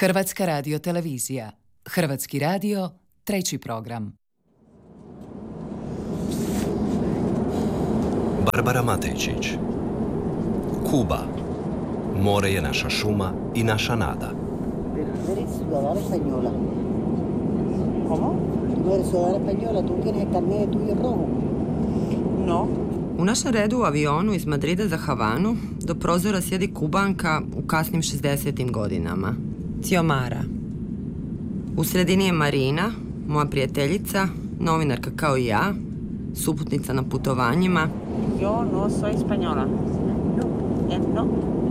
Hrvatska radiotelevizija. Hrvatski radio, treći program. Barbara Matejčić. Kuba. More je naša šuma i naša nada. Eres ciudadana española. ¿Cómo? Tú no eres ciudadana española, tú tienes el carnet tuyo rojo. No. U našem redu u avionu iz Madrida za Havanu do prozora sjedi Kubanka u kasnim 60. godinama. Xiomara. U sredini je Marina, moja prijateljica, novinarka kao i ja, suputnica na putovanjima. Yo no soy española. No.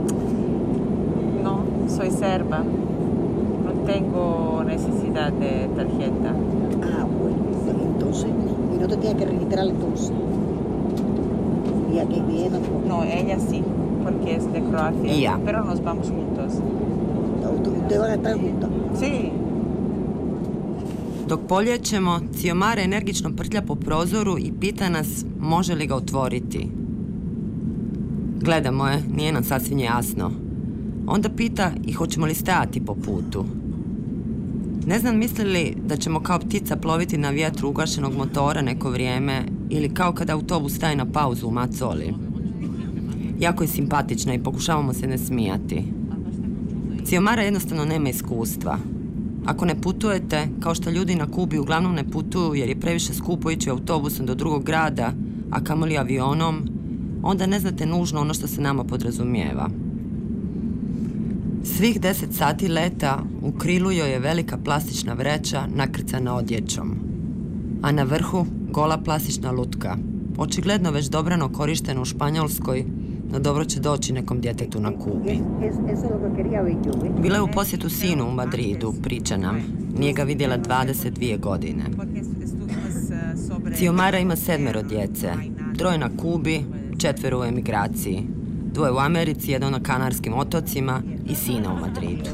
No, soy serba. No tengo necesidad de tarjeta. Ah, bueno, entonces, y no te tienes que registrar entonces. ¿Y a qué viene? No, ella sí, porque es de Croacia. Y ya. Pero nos vamos juntos. ¿Ustedes van a estar juntas? Sí. Dok poljećemo, Xiomara energično prtlja po prozoru i pita nas može li ga otvoriti. Gledamo je, nije nam sasvim jasno. Onda pita i hoćemo li stajati po putu. Ne znam misli li da ćemo kao ptica ploviti na vjetru ugašenog motora neko vrijeme ili kao kada autobus staje na pauzu u Macoli. Jako je simpatična i pokušavamo se ne smijati. Xiomara jednostavno nema iskustva. Ako ne putujete, kao što ljudi na Kubi uglavnom ne putuju jer je previše skupo ići autobusom do drugog grada, a kamoli avionom, onda ne znate nužno ono što se nama podrazumijeva. Svih 10 sati leta u krilu joj je velika plastična vreća nakrcana odjećom, a na vrhu gola plastična lutka, očigledno već dobrano korištena u Španjolskoj, no dobro će doći nekom djetetu na Kubi. Bila je u posjetu sinu u Madridu, priča nam. Nije ga vidjela 22 godine. Xiomara ima 7 djece, 3 na Kubi, 4 u emigraciji, 2 u Americi, 1 na Kanarskim otocima i sina u Madridu.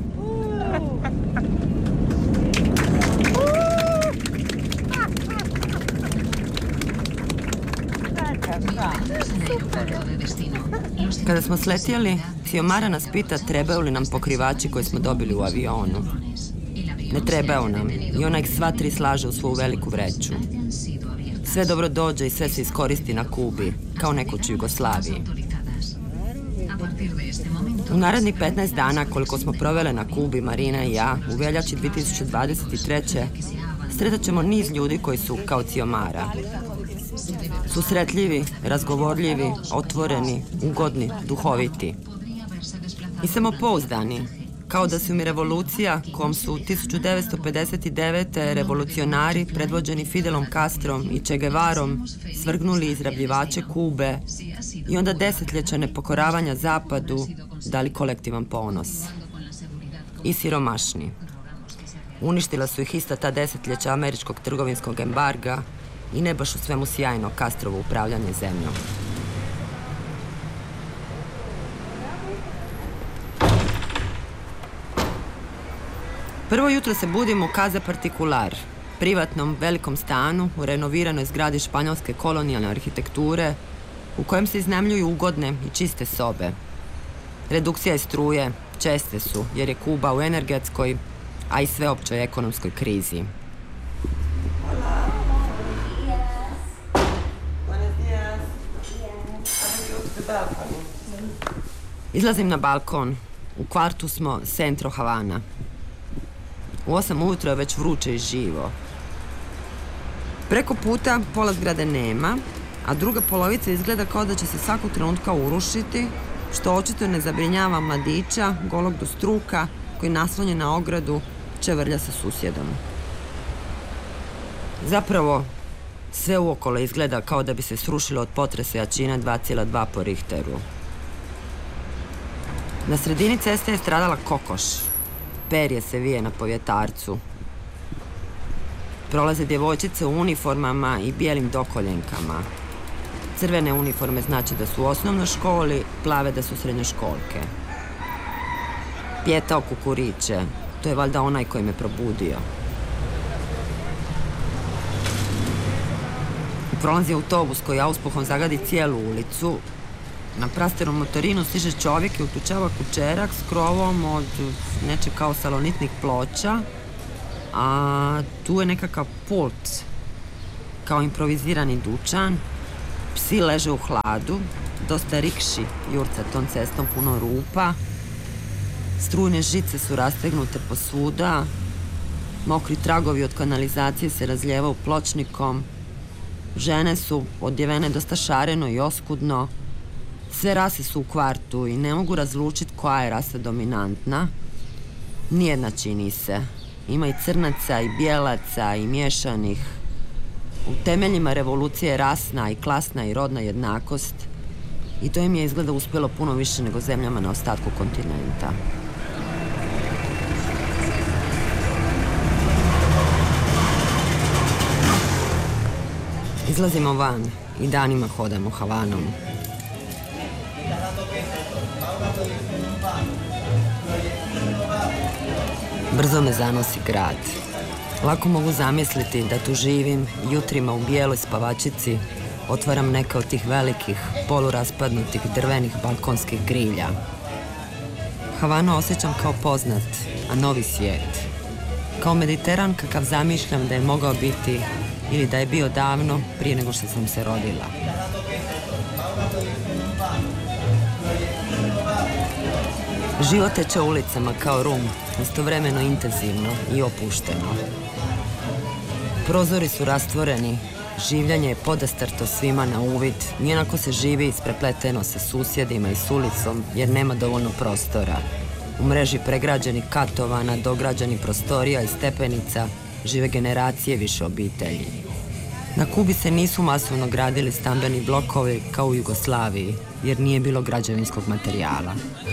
Kada smo sletjeli, Xiomara nas pita trebaju li nam pokrivači koje smo dobili u avionu. Ne trebaju nam i ona ih sva 3 slaže u svoju veliku vreću. Sve dobro dođe i sve se iskoristi na Kubi, kao nekoć u Jugoslaviji. U narednih 15 dana koliko smo provele na Kubi, Marina i ja, u veljači 2023. sretat ćemo niz ljudi koji su kao Xiomara. Susretljivi, razgovorljivi, otvoreni, ugodni, duhoviti. I samopouzdani, kao da su mi revolucija kom su 1959. revolucionari predvođeni Fidelom Castrom i Che Guevarom svrgnuli izrabljivače Kube i onda desetljeća nepokoravanja Zapadu dali kolektivan ponos. I siromašni. Uništila su ih ista ta desetljeća američkog trgovinskog embarga i ne baš u svemu sjajno Castrovo upravljanje zemljom. Prvo jutro se budimo u Casa Particular, privatnom velikom stanu u renoviranoj zgradi španjolske kolonijalne arhitekture, u kojem se iznajmljuju ugodne i čiste sobe. Redukcija i struje česte su, jer je Kuba u energetskoj, a i sveopćoj ekonomskoj krizi. Izlazim na balkon. U kvartu smo Centro Havana. U 8 ujutro je već vruće i živo. Preko puta pola zgrade nema, a druga polovica izgleda kao da će se svakog trenutka urušiti, što očito ne zabrinjava mladića, golog do struka, koji naslonjen na ogradu čevrlja sa susjedom. Zapravo, sve uokolo izgleda kao da bi se srušilo od potresa jačine 2,2 po Richteru. Na sredini ceste je stradala kokoš. Perje se vije na povjetarcu. Prolaze djevojčice u uniformama i bijelim dokoljenkama. Crvene uniforme znači da su u osnovnoj školi, plave da su srednjoškolke. Pjetao kukuriće, to je valjda onaj koji me probudio. Prolazi autobus koji auspuhom zagadi cijelu ulicu. Na prasterom motorinu stiže čovjek i uključava kućerak s krovom od nečeg kao salonitnih ploča, a tu je nekakav pult, kao improvizirani dućan. Psi leže u hladu, dosta rikši jurca tom cestom, puno rupa. Strujne žice su rastegnute posvuda, mokri tragovi od kanalizacije se razlijevaju pločnikom. Žene su odjevene dosta šareno i oskudno. Sve rase su u kvartu i ne mogu razlučiti koja je rasa dominantna. Nijedna čini se. Ima i crnaca i bijelaca i miješanih. U temeljima revolucije je rasna i klasna i rodna jednakost i to im je izgleda uspjelo puno više nego zemljama na ostatku kontinenta. Izlazimo van i danima hodamo Havanom. Brzo me zanosi grad. Lako mogu zamisliti da tu živim jutrima u bijeloj spavačici, otvaram neke od tih velikih, poluraspadnutih drvenih balkonskih grilja. Havanu osjećam kao poznat, a novi svijet. Kao Mediteran kakav zamišljam da je mogao biti ili da je bio davno prije nego što sam se rodila. Život teče ulicama kao rum, istovremeno intenzivno i opušteno. Prozori su rastvoreni, življenje je podastrto svima na uvid, nijednako se živi isprepleteno sa susjedima i s ulicom jer nema dovoljno prostora. U mreži pregrađenih katova, nadograđenih prostorija i stepenica žive generacije više obitelji. Na Kubi se nisu masovno gradili stambeni blokovi kao u Jugoslaviji, jer nije bilo građevinskog materijala.